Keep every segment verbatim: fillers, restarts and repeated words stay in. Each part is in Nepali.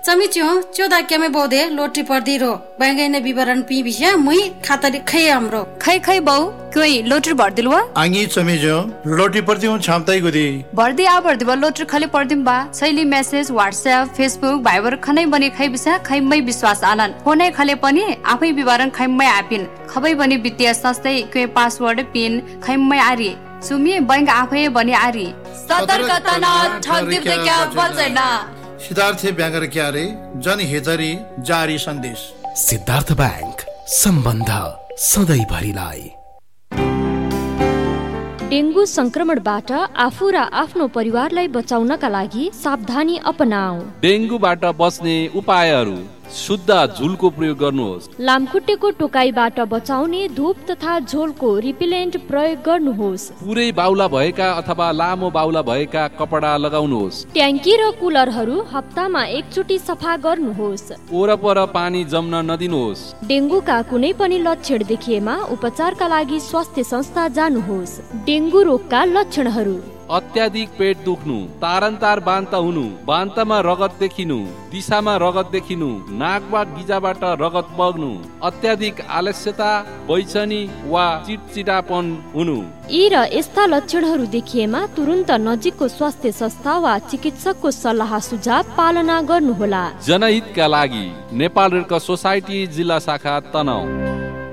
चमिच्यो चौदा क्यामे बौदे लोटरी पर्दी रो बैंगने विवरण पी बिया मुई खाताले खै हाम्रो खै खै बौ कोइ लोटरी भर्दिलवा आंगी चमिच्यो लोटरी पर्दी हुँ छामताई गुदी भर्दी आ भर्दी बा लोटरी खले पर्दिम बा शैली मेसेज व्हाट्सएप फेसबुक भाइबर खनै बने खै बिसा खैमै विश्वास आनन फोनै खले पनि आफै विवरण खैमै आपिन खबै बने वित्तीय संस्थै के पासवर्ड पिन खैमै आरी सुमी बैंक आफै बने आरी सतर्कता न ठगिब दे क्या बचैना सिद्धार्थ ब्याङ्क क्यारे जनहितरी जारी सन्देश। सिद्धार्थ ब्याङ्क सम्बन्ध सधैँभरिलाई। डेंगू संक्रमणबाट आफू र आफ्नो परिवारलाई बचाउनका लागि सावधानी अपनाऊ। डेंगूबाट बच्ने उपायहरू: शुद्ध झुलको प्रयोग गर्नुहोस्। लामखुट्टेको टोकाइबाट बचाउने धूप तथा झोलको रिपेलेन्ट प्रयोग गर्नुहोस्। पुरै बाउला भएका अथवा लामो बाउला भएका कपडा लगाउनुहोस्। ट्याङ्की र कुलरहरू हप्तामा एकचोटि सफा गर्नुहोस्। वरपर पानी जम्न नदिनुहोस्। डेंगूका कुनै पनि लक्षण देखिएमा उपचारका लागि स्वास्थ्य संस्था जानुहोस्। डेंगू रोगका लक्षणहरू: अत्याधिक पेट दुख्नु, तारन्तार बान्त हुनु, बान्तमा रगत देखिनु, दिशामा रगत देखिनु, नाक वा गिजाबाट रगत बग्नु, अत्याधिक आलस्यता, बैचनी वा चिटचिटापन हुनु। यी र यस्ता लक्षणहरू देखिएमा तुरुन्त नजिकको स्वास्थ्य संस्था वा चिकित्सकको सल्लाह सुझाव पालना गर्नुहोला। जनहितका लागि नेपाल रेड क्रस सोसाइटी जिल्ला शाखा तनहुँ।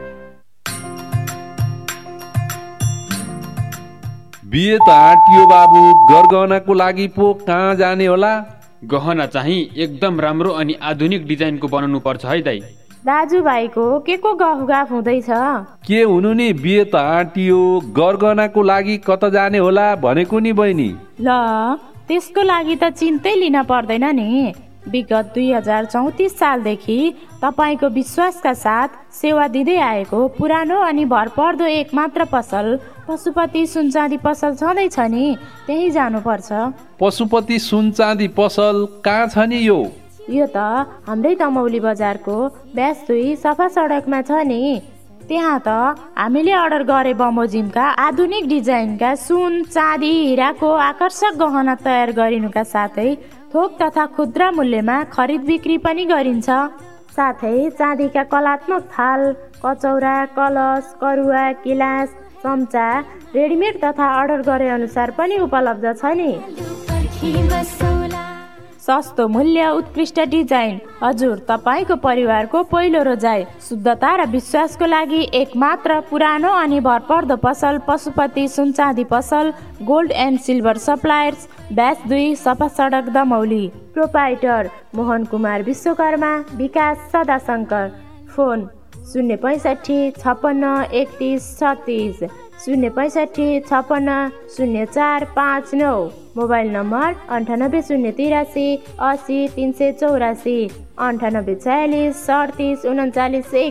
बिहे त आँटियो बाबु, गरगहनाको लागि पो कहाँ जाने होला? गहना चाहिँ एकदम राम्रो अनि आधुनिक डिजाइनको बनाउनु पर्छ है दाइ। दाजुभाइको के को गफगाफ हुँदैछ? के हुनु नि, बिहे त आँटियो, गरगहनाको लागि कता जाने होला भनेको नि बहिनी। ल त्यसको लागि त चिन्तै लिन पर्दैन नि। विगत दुई हजार चौतिस सालदेखि तपाईँको विश्वासका साथ सेवा दिँदै आएको पुरानो अनि भरपर्दो एक मात्र पसल पशुपति सुन चाँदी पसल छँदैछ नि, त्यही जानुपर्छ। पशुपति सुन चाँदी पसल कहाँ छ नि यो? यो त हाम्रै दमौली बजारको ब्यास दुई सफा सडकमा छ नि। त्यहाँ त हामीले अर्डर गरे बमोजिमका आधुनिक डिजाइनका सुन चाँदी हिराको आकर्षक गहना तयार गरिनुका साथै थोक तथा खुद्रा मूल्यमा खरिद बिक्री पनि गरिन्छ। साथै चाँदीका कलात्मक थाल, कचौरा, कलश, करुवा, गिलास, चम्चा रेडिमेड तथा अर्डर गरे अनुसार पनि उपलब्ध छ नि। सस्तो मूल्य, उत्कृष्ट डिजाइन, हजुर तपाईको परिवारको पहिलो रोजाइ। शुद्धता र विश्वासको लागि एक मात्र पुरानो अनि भरपर्दो पसल पशुपति सुन चाँदी पसल, gold and silver suppliers, bash दुई सफा सडक दमौली। प्रोपाइटर मोहन कुमार विश्वकर्मा, विकास सदाशङ्कर। फोन शून्य पैँसठी छप्पन्न एकतिस छत्तिस, शून्य पैँसठी छप्पन्न शून्य चार पाँच नौ। मोबाइल नम्बर अन्ठानब्बे शून्य तिरासी असी तिन सय चौरासी, अन्ठानब्बे छयालिस सडतिस उन्चालिस एक।